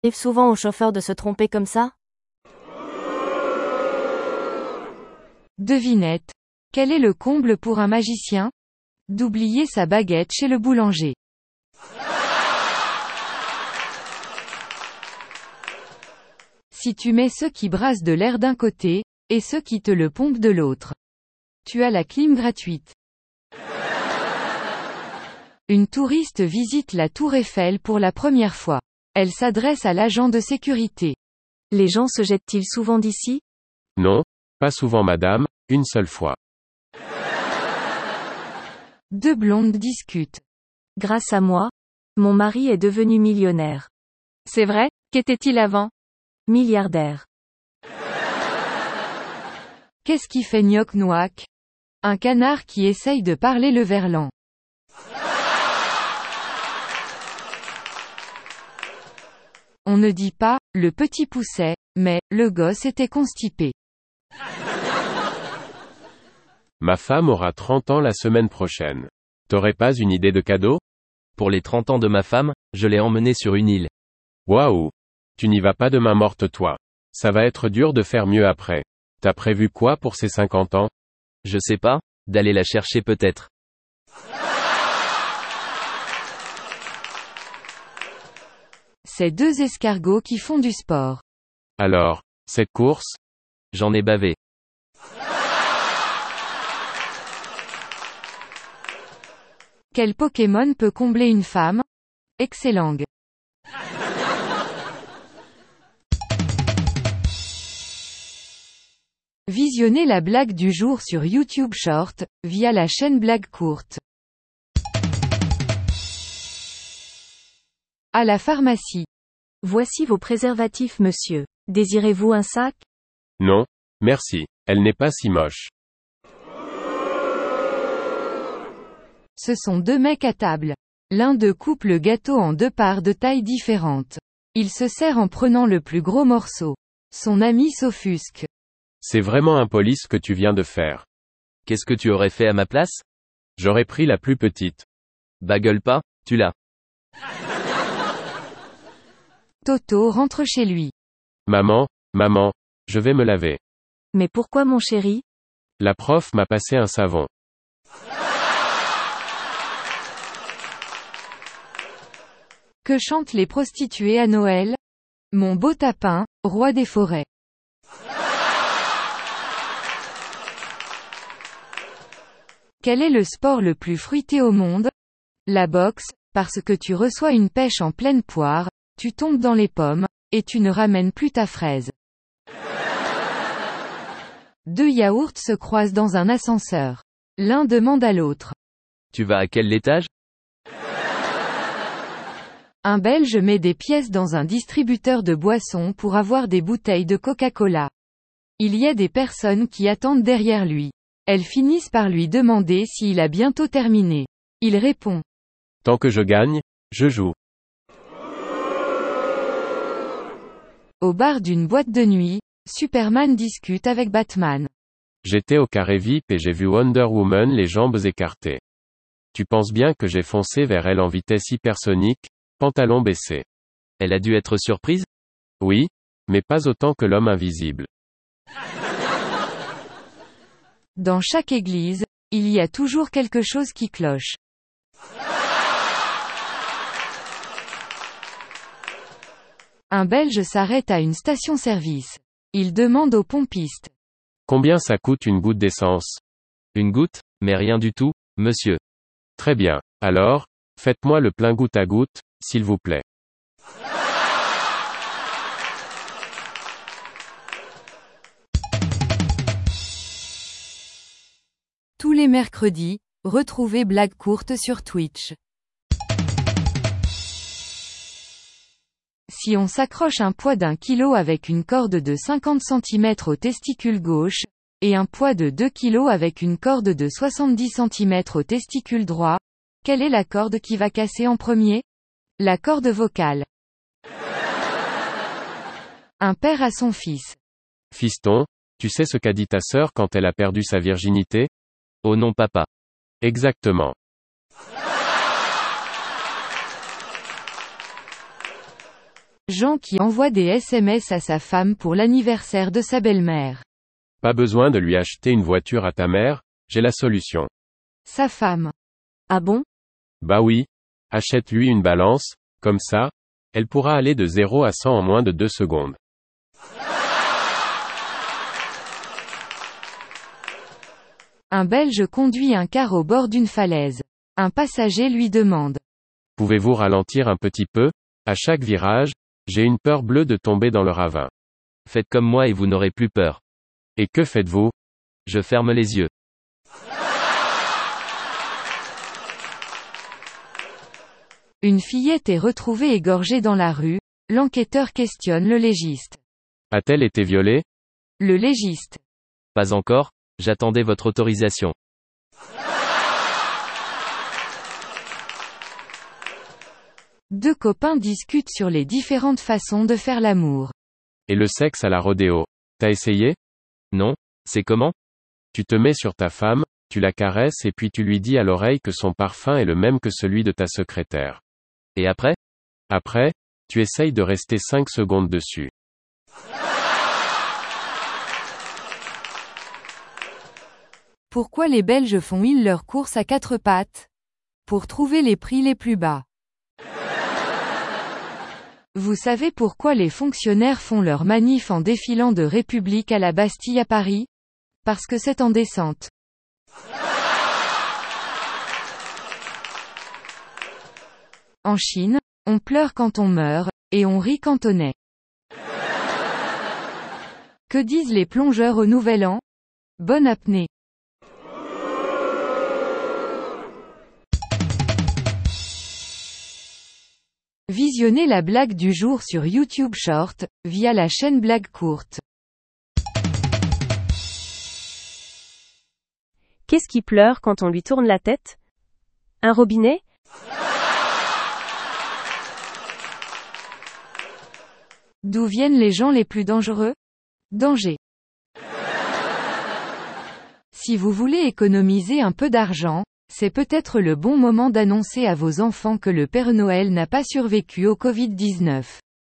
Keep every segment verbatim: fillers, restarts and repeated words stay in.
Arrive souvent au chauffeur de se tromper comme ça? Devinette. Quel est le comble pour un magicien? D'oublier sa baguette chez le boulanger. Si tu mets ceux qui brassent de l'air d'un côté, et ceux qui te le pompent de l'autre, tu as la clim gratuite. Une touriste visite la tour Eiffel pour la première fois. Elle s'adresse à l'agent de sécurité. Les gens se jettent-ils souvent d'ici? Non, pas souvent madame, une seule fois. Deux blondes discutent. Grâce à moi, mon mari est devenu millionnaire. C'est vrai? Qu'était-il avant? Milliardaire. Qu'est-ce qui fait gnoc-noac? Un canard qui essaye de parler le verlan. On ne dit pas, le petit poussait, mais, le gosse était constipé. Ma femme aura trente ans la semaine prochaine. T'aurais pas une idée de cadeau? Pour les trente ans de ma femme, je l'ai emmenée sur une île. Waouh! Tu n'y vas pas de main morte toi. Ça va être dur de faire mieux après. T'as prévu quoi pour ses cinquante ans? Je sais pas, d'aller la chercher peut-être. C'est deux escargots qui font du sport. Alors, cette course? J'en ai bavé. Quel Pokémon peut combler une femme? Excellent. Visionnez la blague du jour sur YouTube Short, via la chaîne Blague Courte. À la pharmacie. Voici vos préservatifs monsieur. Désirez-vous un sac? Non, merci. Elle n'est pas si moche. Ce sont deux mecs à table. L'un d'eux coupe le gâteau en deux parts de tailles différentes. Il se sert en prenant le plus gros morceau. Son ami s'offusque. C'est vraiment impoli ce que tu viens de faire. Qu'est-ce que tu aurais fait à ma place? J'aurais pris la plus petite. Bah gueule pas, tu l'as. Toto rentre chez lui. Maman, maman, je vais me laver. Mais pourquoi mon chéri? La prof m'a passé un savon. Que chantent les prostituées à Noël? Mon beau tapin, roi des forêts. Quel est le sport le plus fruité au monde? La boxe, parce que tu reçois une pêche en pleine poire, tu tombes dans les pommes, et tu ne ramènes plus ta fraise. Deux yaourts se croisent dans un ascenseur. L'un demande à l'autre. Tu vas à quel étage? Un Belge met des pièces dans un distributeur de boissons pour avoir des bouteilles de Coca-Cola. Il y a des personnes qui attendent derrière lui. Elles finissent par lui demander s'il a bientôt terminé. Il répond. Tant que je gagne, je joue. Au bar d'une boîte de nuit, Superman discute avec Batman. J'étais au carré V I P et j'ai vu Wonder Woman les jambes écartées. Tu penses bien que j'ai foncé vers elle en vitesse hypersonique, pantalon baissé. Elle a dû être surprise? Oui, mais pas autant que l'homme invisible. Dans chaque église, il y a toujours quelque chose qui cloche. Un Belge s'arrête à une station-service. Il demande au pompiste. Combien ça coûte une goutte d'essence? Une goutte, mais rien du tout, monsieur. Très bien. Alors, faites-moi le plein goutte à goutte, s'il vous plaît. Tous les mercredis, retrouvez Blague Courte sur Twitch. Si on s'accroche un poids d'un kilo avec une corde de cinquante centimètres au testicule gauche, et un poids de deux kilos avec une corde de soixante-dix centimètres au testicule droit, quelle est la corde qui va casser en premier? La corde vocale. Un père à son fils. Fiston, tu sais ce qu'a dit ta sœur quand elle a perdu sa virginité? Oh non papa. Exactement. Jean qui envoie des S M S à sa femme pour l'anniversaire de sa belle-mère. Pas besoin de lui acheter une voiture à ta mère, j'ai la solution. Sa femme. Ah bon? Bah oui. Achète-lui une balance, comme ça, elle pourra aller de zéro à cent en moins de deux secondes. Un Belge conduit un car au bord d'une falaise. Un passager lui demande. Pouvez-vous ralentir un petit peu? À chaque virage, j'ai une peur bleue de tomber dans le ravin. Faites comme moi et vous n'aurez plus peur. Et que faites-vous? Je ferme les yeux. Une fillette est retrouvée égorgée dans la rue, l'enquêteur questionne le légiste. A-t-elle été violée? Le légiste. Pas encore, j'attendais votre autorisation. Deux copains discutent sur les différentes façons de faire l'amour. Et le sexe à la rodéo. T'as essayé? Non, c'est comment? Tu te mets sur ta femme, tu la caresses et puis tu lui dis à l'oreille que son parfum est le même que celui de ta secrétaire. Et après? Après, tu essayes de rester cinq secondes dessus. Pourquoi les Belges font-ils leurs courses à quatre pattes? Pour trouver les prix les plus bas. Vous savez pourquoi les fonctionnaires font leur manif en défilant de République à la Bastille à Paris? Parce que c'est en descente. En Chine, on pleure quand on meurt, et on rit quand on naît. Que disent les plongeurs au Nouvel An? Bonne apnée. Visionnez la blague du jour sur YouTube Short, via la chaîne Blague Courte. Qu'est-ce qui pleure quand on lui tourne la tête? Un robinet? D'où viennent les gens les plus dangereux? Danger. Si vous voulez économiser un peu d'argent, c'est peut-être le bon moment d'annoncer à vos enfants que le Père Noël n'a pas survécu au covid dix-neuf.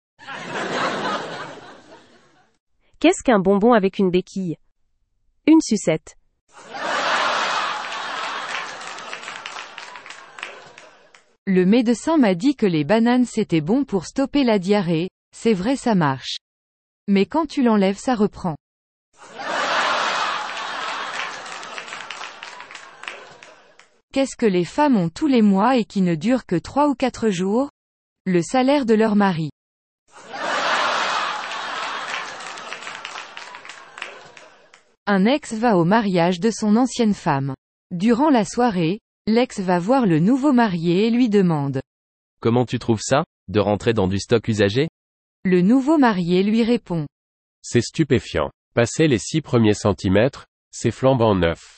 Qu'est-ce qu'un bonbon avec une béquille? Une sucette. Le médecin m'a dit que les bananes c'était bon pour stopper la diarrhée, c'est vrai ça marche. Mais quand tu l'enlèves ça reprend. Qu'est-ce que les femmes ont tous les mois et qui ne durent que trois ou quatre jours? Le salaire de leur mari. Un ex va au mariage de son ancienne femme. Durant la soirée, l'ex va voir le nouveau marié et lui demande. Comment tu trouves ça, de rentrer dans du stock usagé? Le nouveau marié lui répond. C'est stupéfiant. Passer les six premiers centimètres, c'est flambant neuf.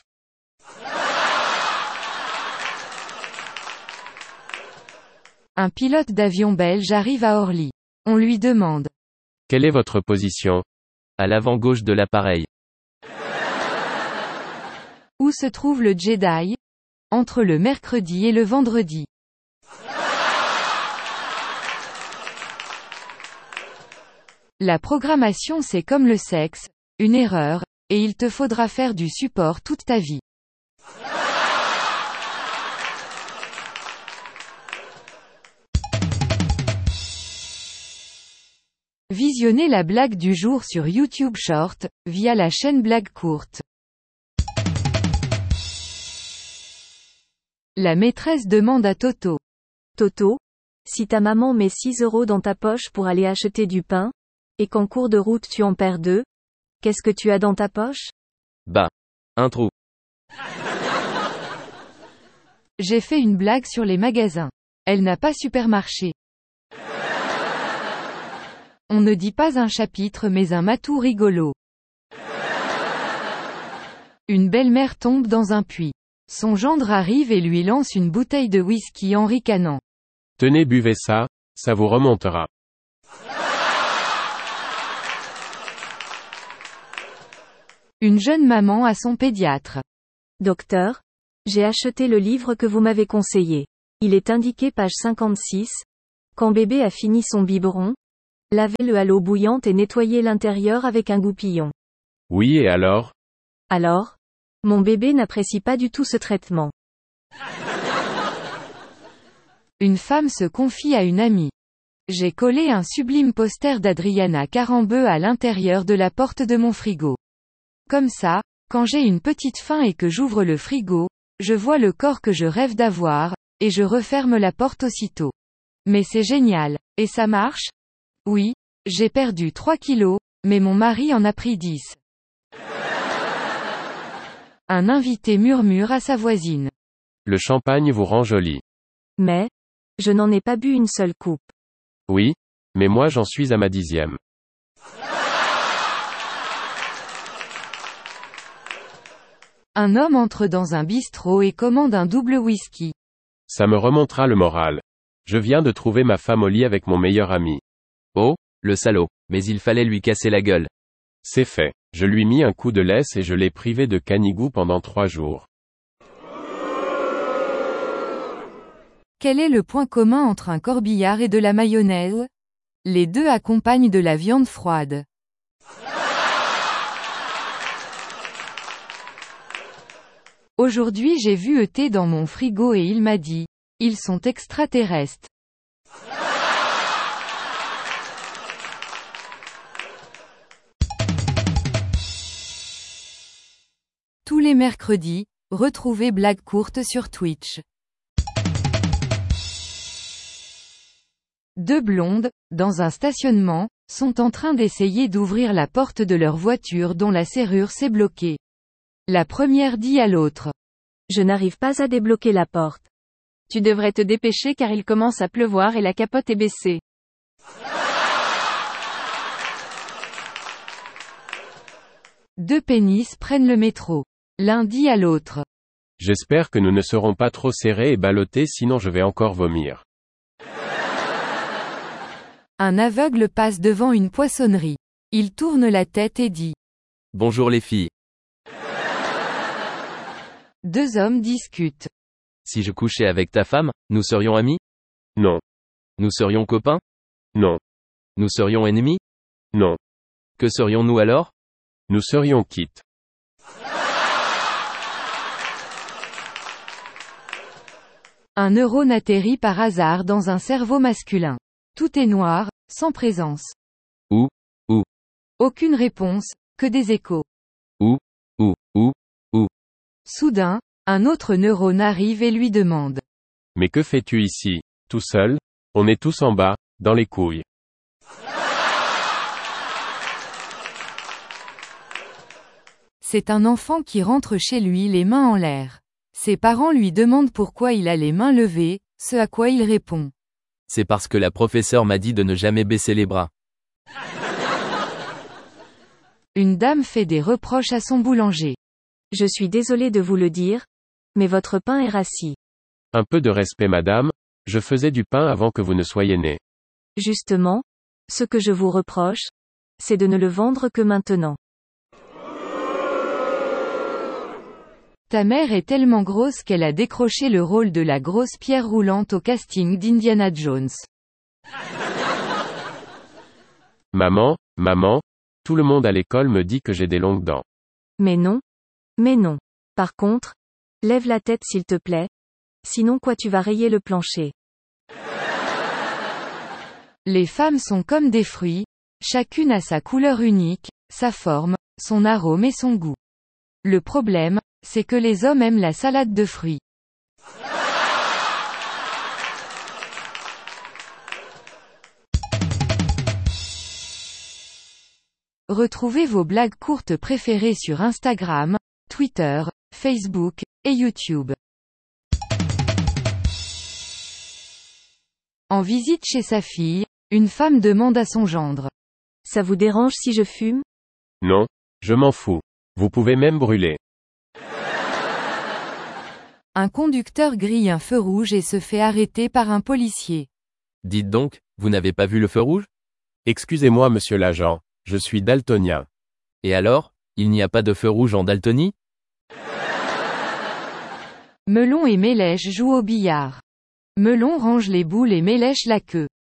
Un pilote d'avion belge arrive à Orly. On lui demande. Quelle est votre position? À l'avant gauche de l'appareil. Où se trouve le Jedi? Entre le mercredi et le vendredi. La programmation c'est comme le sexe, une erreur, et il te faudra faire du support toute ta vie. Visionnez la blague du jour sur YouTube Short, via la chaîne Blague Courte. La maîtresse demande à Toto. Toto, si ta maman met six euros dans ta poche pour aller acheter du pain, et qu'en cours de route tu en perds deux, qu'est-ce que tu as dans ta poche? Bah, un trou. J'ai fait une blague sur les magasins. Elle n'a pas supermarché. On ne dit pas un chapitre mais un matou rigolo. Une belle-mère tombe dans un puits. Son gendre arrive et lui lance une bouteille de whisky en ricanant. Tenez, buvez ça, ça vous remontera. Une jeune maman à son pédiatre. Docteur, j'ai acheté le livre que vous m'avez conseillé. Il est indiqué page cinquante-six. Quand bébé a fini son biberon, Lavez-le à l'eau bouillante et nettoyez l'intérieur avec un goupillon. Oui et alors? Alors? Mon bébé n'apprécie pas du tout ce traitement. Une femme se confie à une amie. J'ai collé un sublime poster d'Adriana Carambeu à l'intérieur de la porte de mon frigo. Comme ça, quand j'ai une petite faim et que j'ouvre le frigo, je vois le corps que je rêve d'avoir, et je referme la porte aussitôt. Mais c'est génial. Et ça marche? Oui, j'ai perdu trois kilos, mais mon mari en a pris dix. Un invité murmure à sa voisine. Le champagne vous rend jolie. Mais, je n'en ai pas bu une seule coupe. Oui, mais moi j'en suis à ma dixième. Un homme entre dans un bistrot et commande un double whisky. Ça me remontera le moral. Je viens de trouver ma femme au lit avec mon meilleur ami. Oh, le salaud, mais il fallait lui casser la gueule. C'est fait. Je lui mis un coup de laisse et je l'ai privé de canigou pendant trois jours. Quel est le point commun entre un corbillard et de la mayonnaise? Les deux accompagnent de la viande froide. Aujourd'hui j'ai vu E T dans mon frigo et il m'a dit, ils sont extraterrestres. Tous les mercredis, retrouvez Blague courte sur Twitch. Deux blondes, dans un stationnement, sont en train d'essayer d'ouvrir la porte de leur voiture dont la serrure s'est bloquée. La première dit à l'autre. Je n'arrive pas à débloquer la porte. Tu devrais te dépêcher car il commence à pleuvoir et la capote est baissée. Deux pénis prennent le métro. L'un dit à l'autre. J'espère que nous ne serons pas trop serrés et ballottés sinon je vais encore vomir. Un aveugle passe devant une poissonnerie. Il tourne la tête et dit. Bonjour les filles. Deux hommes discutent. Si je couchais avec ta femme, nous serions amis? Non. Nous serions copains? Non. Nous serions ennemis? Non. Que serions-nous alors? Nous serions quittes. Un neurone atterrit par hasard dans un cerveau masculin. Tout est noir, sans présence. Où? Où? Aucune réponse, que des échos. Où? Où? Où? Où? Soudain, un autre neurone arrive et lui demande. Mais que fais-tu ici, tout seul? On est tous en bas, dans les couilles. C'est un enfant qui rentre chez lui les mains en l'air. Ses parents lui demandent pourquoi il a les mains levées, ce à quoi il répond. C'est parce que la professeure m'a dit de ne jamais baisser les bras. Une dame fait des reproches à son boulanger. Je suis désolé de vous le dire, mais votre pain est rassis. Un peu de respect madame, je faisais du pain avant que vous ne soyez née. Justement, ce que je vous reproche, c'est de ne le vendre que maintenant. Ta mère est tellement grosse qu'elle a décroché le rôle de la grosse pierre roulante au casting d'Indiana Jones. Maman, maman, tout le monde à l'école me dit que j'ai des longues dents. Mais non. Mais non. Par contre, lève la tête s'il te plaît. Sinon quoi tu vas rayer le plancher. Les femmes sont comme des fruits, chacune a sa couleur unique, sa forme, son arôme et son goût. Le problème, c'est que les hommes aiment la salade de fruits. Retrouvez vos blagues courtes préférées sur Instagram, Twitter, Facebook, et YouTube. En visite chez sa fille, une femme demande à son gendre. Ça vous dérange si je fume? Non, je m'en fous. Vous pouvez même brûler. Un conducteur grille un feu rouge et se fait arrêter par un policier. Dites donc, vous n'avez pas vu le feu rouge? Excusez-moi monsieur l'agent, je suis daltonien. Et alors, il n'y a pas de feu rouge en Daltonie? Melon et Mélèche jouent au billard. Melon range les boules et Mélèche la queue.